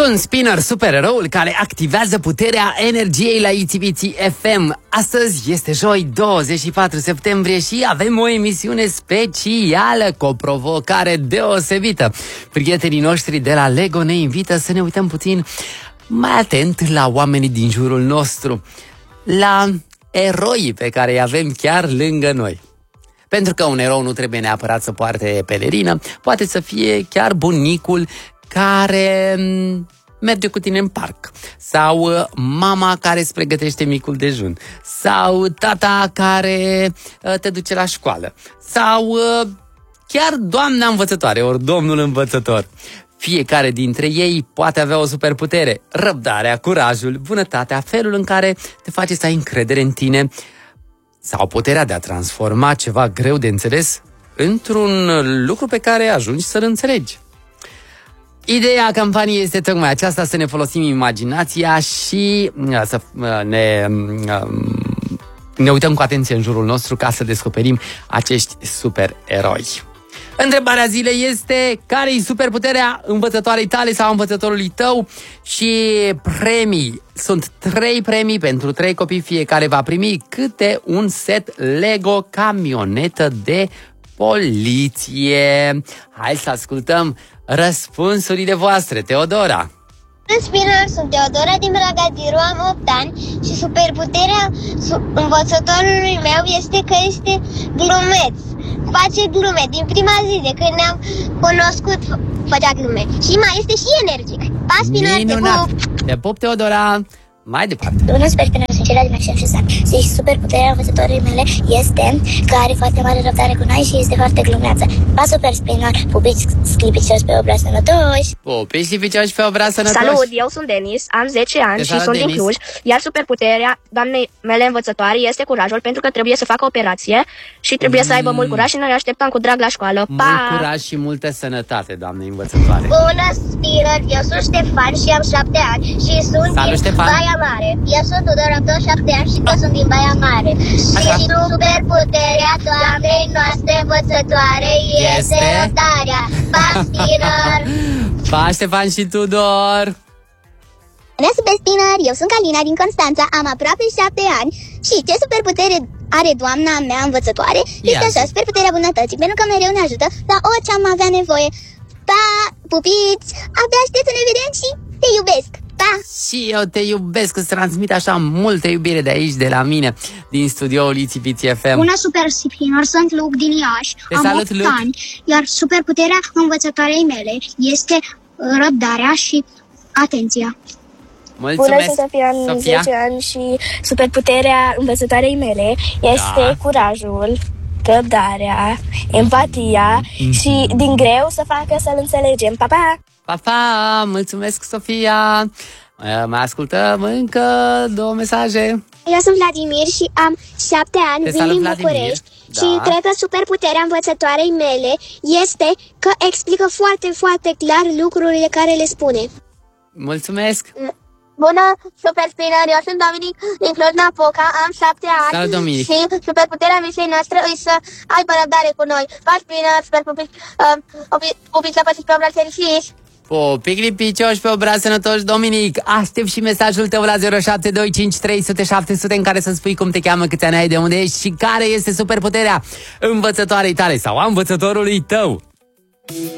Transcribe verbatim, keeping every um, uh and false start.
Sunt Spinner, supereroul care activează puterea energiei la Itsibitsi F M. Astăzi este joi, douăzeci și patru septembrie, și avem o emisiune specială cu o provocare deosebită. Prietenii noștri de la Lego ne invită să ne uităm puțin mai atent la oamenii din jurul nostru, la eroii pe care îi avem chiar lângă noi. Pentru că un erou nu trebuie neapărat să poarte pelerină, poate să fie chiar bunicul care merge cu tine în parc, sau mama care îți pregătește micul dejun, sau tata care te duce la școală, sau chiar doamna învățătoare ori domnul învățător. Fiecare dintre ei poate avea o superputere: răbdarea, curajul, bunătatea, felul în care te face să ai încredere în tine, sau puterea de a transforma ceva greu de înțeles într-un lucru pe care ajungi să-l înțelegi. Ideea campaniei este tocmai aceasta: să ne folosim imaginația și să ne, ne uităm cu atenție în jurul nostru ca să descoperim acești supereroi. Întrebarea zilei este: care-i superputerea învățătoarei tale sau învățătorului tău? Și premii. Sunt trei premii pentru trei copii. Fiecare va primi câte un set Lego camionetă de poliție. Hai să ascultăm răspunsurile voastre. Teodora. În Spinner, sunt Teodora din Bragadiru, am opt ani și superputerea învățătorului meu este că este glumeț. Face glume. Din prima zi de când ne-am cunoscut făcea glume. Și mai este și energic. Pa, Spinner, te pup! Te pup, Teodora! Mai departe. Bună, sper că ne sinceră din Maxim și Sam. Și superputerea învățătorii mele este că are foarte mare răbdare cu noi și este foarte glumeață. Pa, super Spinner, pupici sclipicioși pe obraz sănătoși. Pupici sclipicioși pe obraz sănătoși. Salut, eu sunt Denis, am zece ani de și sunt Denis. din Cluj. Iar superputerea doamnei mele învățătoare este curajul, pentru că trebuie să facă operație și trebuie mm. să aibă mult curaj și noi așteptăm cu drag la școală. Pa! Mult curaj și multă sănătate, doamne învățătoare. Bună, Spinner, eu sunt Ștefan și am șapte ani și sunt Salut, din Ștefan. Baia Mare. Eu sunt Tudor, am tot șapte ani și că sunt din Baia Mare. Așa. Și superputerea doamnei noastre învățătoare este, este răbdarea. Pa, Spinner! Pa, Ștefan și Tudor! Bună, super Spinner, eu sunt Calina din Constanța, am aproape șapte ani și ce superputere are doamna mea învățătoare? Este așa, superputerea bunătății, pentru că mereu ne ajută la orice am avea nevoie. Pa, pupiți, abia aștept să ne vedem și te iubesc! Pa! Și eu te iubesc, îți transmit așa multă iubire de aici, de la mine, din studioul Itsibitsi F M. Bună, super Spinner, sunt Luc din Iași, te am salut, opt Luc. ani, iar superputerea învățătoarei mele este răbdarea și atenția. Mulțumesc. Bună, sunt Sofia, am Sofia. zece ani și superputerea învățătoarei mele este Da. curajul, răbdarea, empatia Mm. și din greu să facă să-l înțelegem. Pa, pa! Pa, pa! Mulțumesc, Sofia! Mai ascultăm încă două mesaje. Eu sunt Vladimir și am șapte ani, Te vin salut, din Vladimir. București Da. și cred că superputerea învățătoarei mele este că explică foarte, foarte clar lucrurile care le spune. Mulțumesc! Bună, super Spinner, eu sunt Dominic din Cluj-Napoca, am șapte ani. Salut, Dominic. Și superputerea misei noastre îi să aibă răbdare cu noi. Pa, Spinner, super pupici, uh, pupici, pupici lăpățiți pe obraz fericiți. Pupici lipicioși pe obraz sănătoși, Dominic. Aștept și mesajul tău la zero șapte doi cinci trei zero zero șapte zero zero în care să spui cum te cheamă, câți ani ai, de unde ești și care este superputerea învățătoarei tale sau a învățătorului tău.